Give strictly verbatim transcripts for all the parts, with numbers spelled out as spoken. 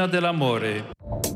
dell'amore.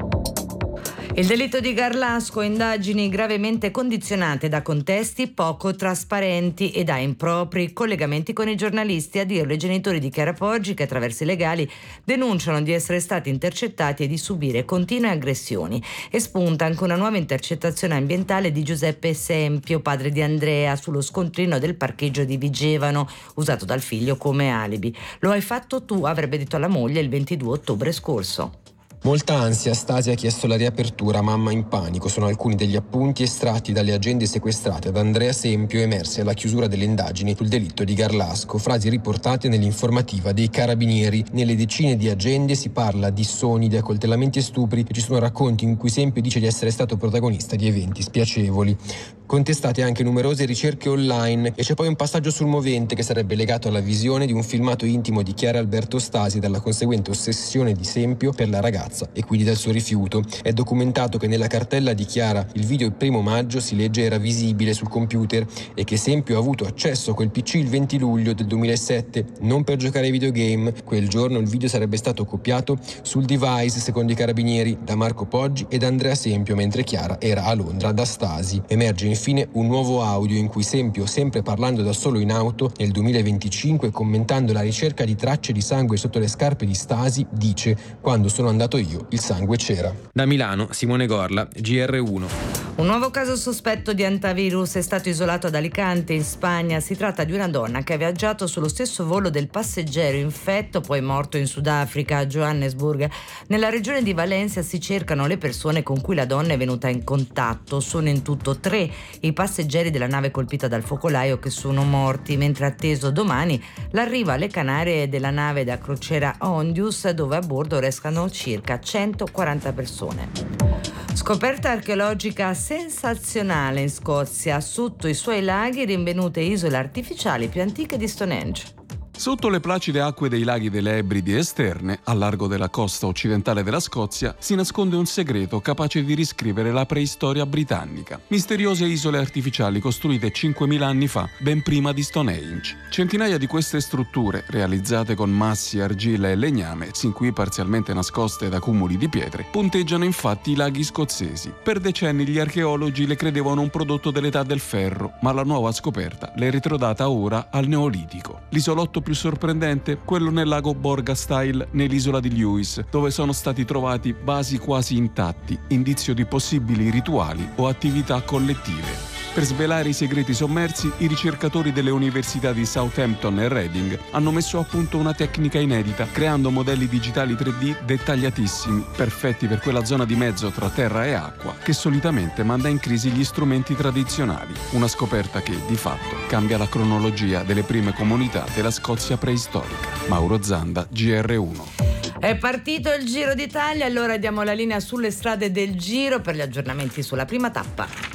Il delitto di Garlasco, indagini gravemente condizionate da contesti poco trasparenti e da impropri collegamenti con i giornalisti. A dirlo i genitori di Chiara Poggi, che attraverso i legali denunciano di essere stati intercettati e di subire continue aggressioni. E spunta anche una nuova intercettazione ambientale di Giuseppe Esempio, padre di Andrea, sullo scontrino del parcheggio di Vigevano, usato dal figlio come alibi. Lo hai fatto tu, avrebbe detto alla moglie il ventidue ottobre scorso. Molta ansia, Stasi ha chiesto la riapertura, mamma in panico. Sono alcuni degli appunti estratti dalle agende sequestrate ad Andrea Sempio emerse alla chiusura delle indagini sul delitto di Garlasco. Frasi riportate nell'informativa dei carabinieri. Nelle decine di agende si parla di soni, di accoltellamenti e stupri e ci sono racconti in cui Sempio dice di essere stato protagonista di eventi spiacevoli. Contestate anche numerose ricerche online e c'è poi un passaggio sul movente che sarebbe legato alla visione di un filmato intimo di Chiara Alberto Stasi e dalla conseguente ossessione di Sempio per la ragazza e quindi del suo rifiuto. È documentato che nella cartella di Chiara il video il primo maggio, si legge, era visibile sul computer e che Sempio ha avuto accesso a quel P C il venti luglio del duemilasette, non per giocare ai videogame. Quel giorno il video sarebbe stato copiato sul device, secondo i carabinieri, da Marco Poggi ed Andrea Sempio, mentre Chiara era a Londra da Stasi. Emerge infine un nuovo audio in cui Sempio, sempre parlando da solo in auto, nel duemilaventicinque, commentando la ricerca di tracce di sangue sotto le scarpe di Stasi, dice: "Quando sono andato io, il sangue c'era". Da Milano, Simone Gorla, G R uno. Un nuovo caso sospetto di antivirus è stato isolato ad Alicante, in Spagna. Si tratta di una donna che ha viaggiato sullo stesso volo del passeggero infetto, poi morto in Sudafrica, a Johannesburg. Nella regione di Valencia si cercano le persone con cui la donna è venuta in contatto. Sono in tutto tre i passeggeri della nave colpita dal focolaio che sono morti, mentre atteso domani l'arrivo alle Canarie della nave da crociera Ondius, dove a bordo restano circa centoquaranta persone. Scoperta archeologica sensazionale in Scozia, sotto i suoi laghi rinvenute isole artificiali più antiche di Stonehenge. Sotto le placide acque dei laghi delle Ebridi esterne, a largo della costa occidentale della Scozia, si nasconde un segreto capace di riscrivere la preistoria britannica. Misteriose isole artificiali costruite cinquemila anni fa, ben prima di Stonehenge. Centinaia di queste strutture, realizzate con massi, argilla e legname, sin qui parzialmente nascoste da cumuli di pietre, punteggiano infatti i laghi scozzesi. Per decenni gli archeologi le credevano un prodotto dell'età del ferro, ma la nuova scoperta l'è ritrodata ora al Neolitico. L'isolotto più sorprendente, quello nel lago Borgastyle, nell'isola di Lewis, dove sono stati trovati vasi quasi intatti, indizio di possibili rituali o attività collettive. Per svelare i segreti sommersi, i ricercatori delle università di Southampton e Reading hanno messo a punto una tecnica inedita, creando modelli digitali tre D dettagliatissimi, perfetti per quella zona di mezzo tra terra e acqua, che solitamente manda in crisi gli strumenti tradizionali. Una scoperta che, di fatto, cambia la cronologia delle prime comunità della Scozia preistorica. Mauro Zanda, G R uno. È partito il Giro d'Italia, allora diamo la linea sulle strade del Giro per gli aggiornamenti sulla prima tappa.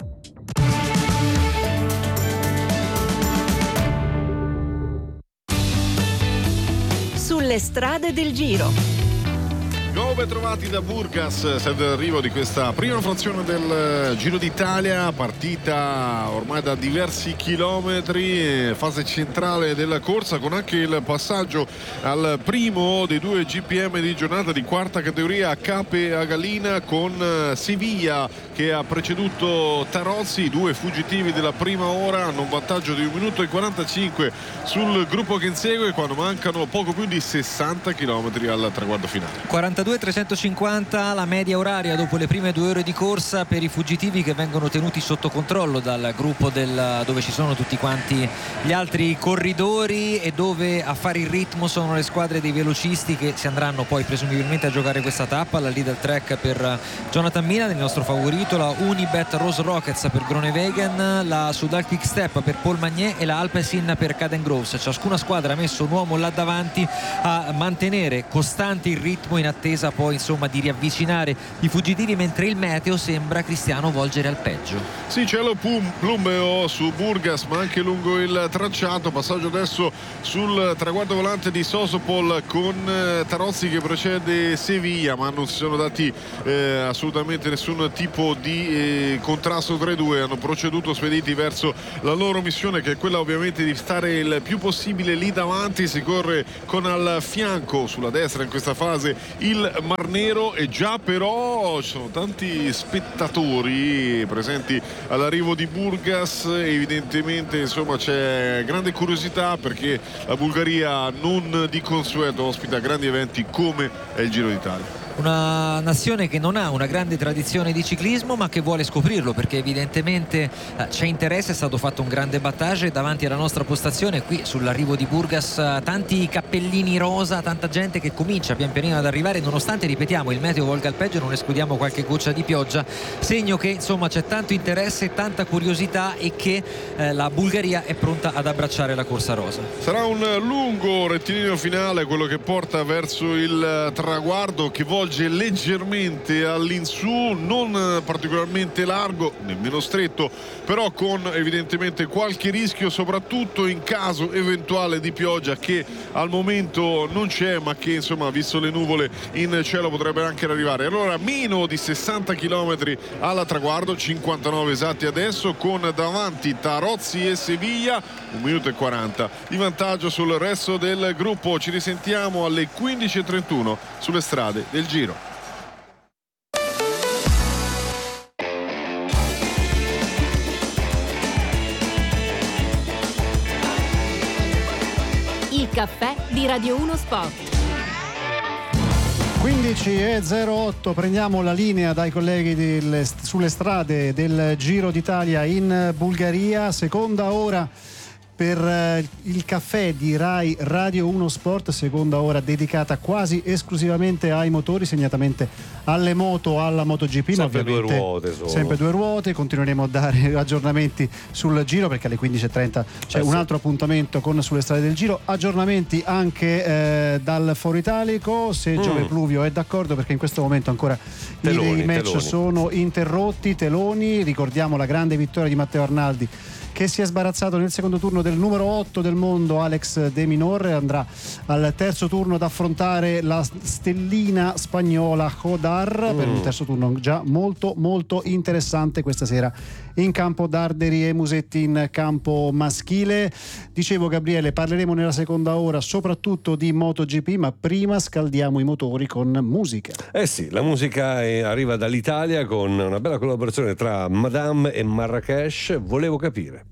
Sulle strade del Giro. Ben trovati da Burgas, siete all'arrivo di questa prima frazione del Giro d'Italia, partita ormai da diversi chilometri, fase centrale della corsa con anche il passaggio al primo dei due G P M di giornata di quarta categoria a Cape a Gallina, con Sevilla che ha preceduto Tarozzi. I due fuggitivi della prima ora hanno un vantaggio di un minuto e quarantacinque sul gruppo che insegue quando mancano poco più di sessanta chilometri al traguardo finale. quarantadue trecentocinquanta la media oraria dopo le prime due ore di corsa per i fuggitivi, che vengono tenuti sotto controllo dal gruppo del, dove ci sono tutti quanti gli altri corridori e dove a fare il ritmo sono le squadre dei velocisti che si andranno poi presumibilmente a giocare questa tappa. La leader track per Jonathan Mina, il nostro favorito, la Unibet Rose Rockets per Groenewegen, la Soudal Quick Step per Paul Magnier e la Alpecin per Caden Groves. Ciascuna squadra ha messo un uomo là davanti a mantenere costante il ritmo in attesa poi insomma di riavvicinare i fuggitivi, mentre il meteo sembra, Cristiano, volgere al peggio. Sì, cielo plumbeo su Burgas ma anche lungo il tracciato. Passaggio adesso sul traguardo volante di Sosopol con eh, Tarozzi che precede Sevilla, ma non si sono dati eh, assolutamente nessun tipo di eh, contrasto tra i due. Hanno proceduto spediti verso la loro missione, che è quella ovviamente di stare il più possibile lì davanti. Si corre con al fianco sulla destra in questa fase il Mar Nero e già però ci sono tanti spettatori presenti all'arrivo di Burgas. Evidentemente insomma c'è grande curiosità perché la Bulgaria non di consueto ospita grandi eventi come è il Giro d'Italia. Una nazione che non ha una grande tradizione di ciclismo ma che vuole scoprirlo, perché evidentemente eh, c'è interesse, è stato fatto un grande battage davanti alla nostra postazione qui sull'arrivo di Burgas, eh, tanti cappellini rosa, tanta gente che comincia pian pianino ad arrivare, nonostante, ripetiamo, il meteo volga al peggio, non escludiamo qualche goccia di pioggia, segno che insomma c'è tanto interesse, tanta curiosità e che eh, la Bulgaria è pronta ad abbracciare la corsa rosa. Sarà un lungo rettilineo finale quello che porta verso il traguardo, che volge leggermente all'insù, non particolarmente largo, nemmeno stretto, però con evidentemente qualche rischio, soprattutto in caso eventuale di pioggia, che al momento non c'è, ma che insomma, visto le nuvole in cielo, potrebbe anche arrivare. Allora, meno di sessanta chilometri al traguardo, cinquantanove esatti adesso, con davanti Tarozzi e Seviglia, un minuto e quaranta di vantaggio sul resto del gruppo. Ci risentiamo alle quindici e trentuno sulle strade del Giro. Il caffè di Radio uno Sport. quindici e zero otto, prendiamo la linea dai colleghi del, sulle strade del Giro d'Italia in Bulgaria, seconda ora per il caffè di Rai Radio uno Sport, seconda ora dedicata quasi esclusivamente ai motori, segnatamente alle moto, alla MotoGP, ma sempre ovviamente due ruote sono. sempre due ruote. Continueremo a dare aggiornamenti sul Giro, perché alle quindici e trenta c'è eh un sì. altro appuntamento con Sulle strade del Giro, aggiornamenti anche eh, dal Foro Italico, se mm. Giove Pluvio è d'accordo, perché in questo momento ancora teloni, i match teloni. sono interrotti, teloni. Ricordiamo la grande vittoria di Matteo Arnaldi, che si è sbarazzato nel secondo turno del numero otto del mondo Alex De Minor, andrà al terzo turno ad affrontare la stellina spagnola Hodar, mm. per un terzo turno già molto molto interessante questa sera in campo d'Arderi e Musetti in campo maschile. Dicevo, Gabriele, parleremo nella seconda ora soprattutto di MotoGP, ma prima scaldiamo i motori con musica. Eh sì, la musica è, arriva dall'Italia con una bella collaborazione tra Madame e Marrakesh. Volevo capire.